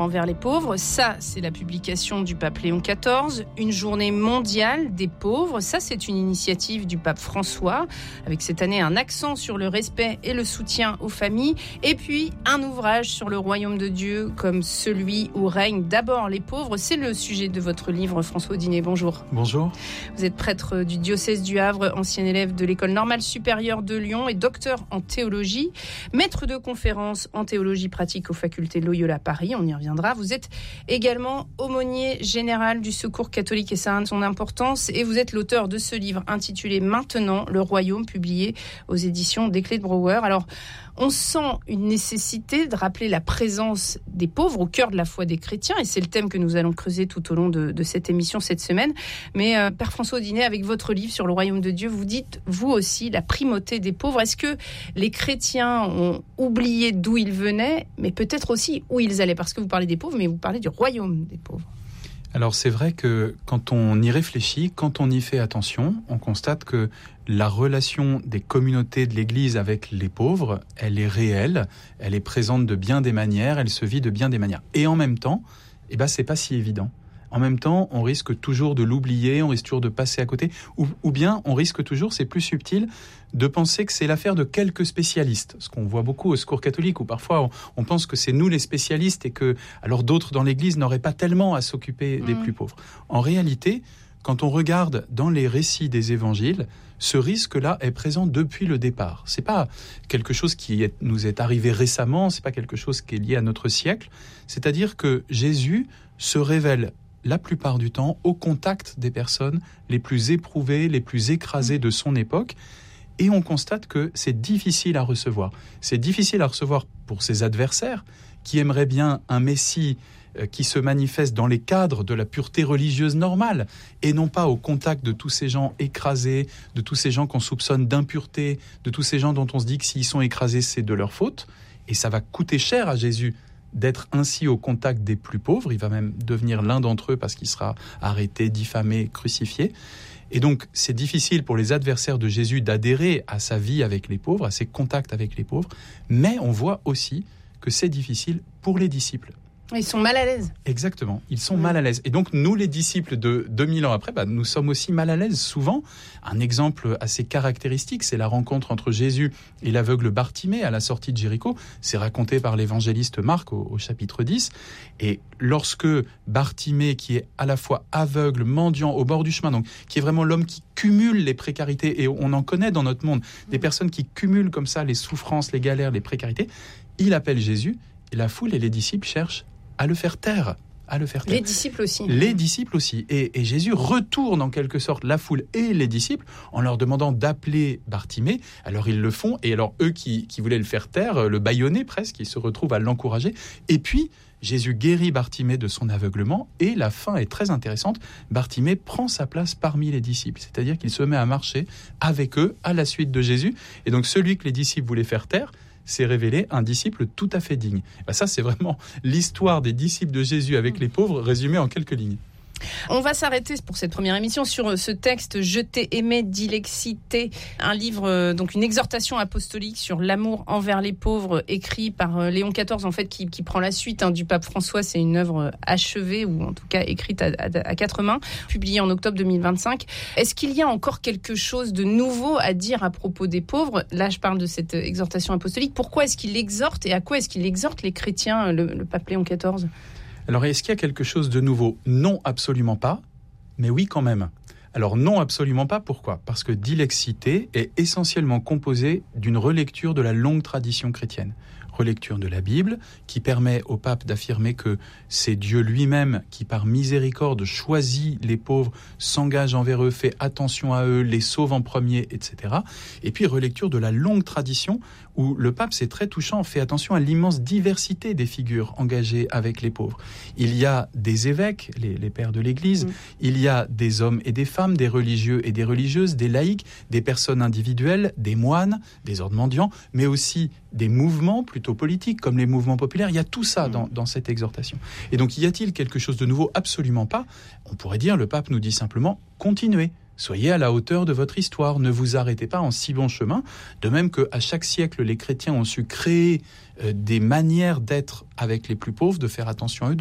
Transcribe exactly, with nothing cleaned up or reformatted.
envers les pauvres, ça c'est la publication du pape Léon quatorze, une journée mondiale des pauvres, ça c'est une initiative du pape François, avec cette année un accent sur le respect et le soutien aux familles, et puis un ouvrage sur le royaume de Dieu comme celui où règnent d'abord les pauvres, c'est le sujet de votre livre. François Audinet, bonjour. Bonjour. Vous êtes prêtre du diocèse du Havre, ancien élève de l'école normale supérieure de Lyon et docteur en théologie, maître de conférences en théologie pratique aux facultés Loyola Paris, on y reviendra. Vous êtes également aumônier général du Secours catholique et ça a son importance et vous êtes l'auteur de ce livre intitulé Maintenant le royaume, publié aux éditions des Clés de Brouwer. Alors, on sent une nécessité de rappeler la présence des pauvres au cœur de la foi des chrétiens et c'est le thème que nous allons creuser tout au long de, de cette émission cette semaine. Mais euh, Père François Audinet, avec votre livre sur le royaume de Dieu, vous dites vous aussi la primauté des pauvres. Est-ce que les chrétiens ont oublié d'où ils venaient, mais peut-être aussi où ils allaient? Parce que vous parlez des pauvres, mais vous parlez du royaume des pauvres. Alors c'est vrai que quand on y réfléchit, quand on y fait attention, on constate que la relation des communautés de l'Église avec les pauvres, elle est réelle, elle est présente de bien des manières, elle se vit de bien des manières. Et en même temps, eh ben, c'est pas si évident. En même temps, on risque toujours de l'oublier, on risque toujours de passer à côté, ou, ou bien on risque toujours, c'est plus subtil, de penser que c'est l'affaire de quelques spécialistes. Ce qu'on voit beaucoup au Secours catholique, où parfois on, on pense que c'est nous les spécialistes et que alors d'autres dans l'Église n'auraient pas tellement à s'occuper des mmh. plus pauvres. En réalité, quand on regarde dans les récits des évangiles, ce risque-là est présent depuis le départ. C'est pas quelque chose qui est, nous est arrivé récemment, c'est pas quelque chose qui est lié à notre siècle. C'est-à-dire que Jésus se révèle la plupart du temps au contact des personnes les plus éprouvées, les plus écrasées de son époque. Et on constate que c'est difficile à recevoir. C'est difficile à recevoir pour ses adversaires qui aimeraient bien un Messie qui se manifeste dans les cadres de la pureté religieuse normale et non pas au contact de tous ces gens écrasés, de tous ces gens qu'on soupçonne d'impureté, de tous ces gens dont on se dit que s'ils sont écrasés, c'est de leur faute. Et ça va coûter cher à Jésus d'être ainsi au contact des plus pauvres. Il va même devenir l'un d'entre eux parce qu'il sera arrêté, diffamé, crucifié. Et donc, c'est difficile pour les adversaires de Jésus d'adhérer à sa vie avec les pauvres, à ses contacts avec les pauvres. Mais on voit aussi que c'est difficile pour les disciples. Ils sont mal à l'aise. Exactement, ils sont mmh. mal à l'aise. Et donc, nous, les disciples de deux mille ans après, bah, nous sommes aussi mal à l'aise souvent. Un exemple assez caractéristique, c'est la rencontre entre Jésus et l'aveugle Bartimée à la sortie de Jéricho. C'est raconté par l'évangéliste Marc au, au chapitre dix. Et lorsque Bartimée, qui est à la fois aveugle, mendiant au bord du chemin, donc qui est vraiment l'homme qui cumule les précarités, et on en connaît dans notre monde, des personnes qui cumulent comme ça les souffrances, les galères, les précarités, il appelle Jésus, et la foule et les disciples cherchent à le faire taire, à le faire taire. Les disciples aussi. Les disciples aussi. Et, et Jésus retourne en quelque sorte la foule et les disciples en leur demandant d'appeler Bartimée. Alors ils le font, et alors eux qui, qui voulaient le faire taire, le bâillonner presque, ils se retrouvent à l'encourager. Et puis Jésus guérit Bartimée de son aveuglement, et la fin est très intéressante. Bartimée prend sa place parmi les disciples, c'est-à-dire qu'il se met à marcher avec eux à la suite de Jésus. Et donc celui que les disciples voulaient faire taire s'est révélé un disciple tout à fait digne. Ben ça, c'est vraiment l'histoire des disciples de Jésus avec les pauvres, résumée en quelques lignes. On va s'arrêter pour cette première émission sur ce texte « Je t'ai aimé d'Ilexité », un livre, donc une exhortation apostolique sur l'amour envers les pauvres, écrit par Léon quatorze, en fait, qui, qui prend la suite hein, du pape François. C'est une œuvre achevée, ou en tout cas écrite à, à, à quatre mains, publiée en octobre deux mille vingt-cinq. Est-ce qu'il y a encore quelque chose de nouveau à dire à propos des pauvres? Là, je parle de cette exhortation apostolique. Pourquoi est-ce qu'il exhorte, et à quoi est-ce qu'il exhorte les chrétiens, le, le pape Léon quatorze? Alors, est-ce qu'il y a quelque chose de nouveau? Non, absolument pas, mais oui quand même. Alors non, absolument pas. Pourquoi? Parce que Dilexité est essentiellement composé d'une relecture de la longue tradition chrétienne. Relecture de la Bible, qui permet au pape d'affirmer que c'est Dieu lui-même qui, par miséricorde, choisit les pauvres, s'engage envers eux, fait attention à eux, les sauve en premier, et cetera. Et puis relecture de la longue tradition, où le pape, c'est très touchant, fait attention à l'immense diversité des figures engagées avec les pauvres. Il y a des évêques, les, les pères de l'Église, mmh. il y a des hommes et des femmes, des religieux et des religieuses, des laïcs, des personnes individuelles, des moines, des ordres mendiants, mais aussi des mouvements plutôt politiques, comme les mouvements populaires. Il y a tout ça dans, dans cette exhortation. Et donc, y a-t-il quelque chose de nouveau? Absolument pas. On pourrait dire, le pape nous dit simplement, continuez. Soyez à la hauteur de votre histoire, ne vous arrêtez pas en si bon chemin. De même qu'à chaque siècle, les chrétiens ont su créer euh, des manières d'être avec les plus pauvres, de faire attention à eux,